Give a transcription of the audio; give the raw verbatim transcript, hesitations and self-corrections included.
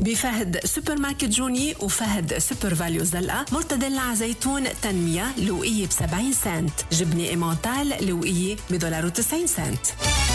بفهد سوبر ماركت جوني وفهد سوبر فاليو زلقة. مرتدى زيتون تنمية لوقية بسبعين سنت. جبنة إيمونتال لوقية بدولار وتسعين سنت.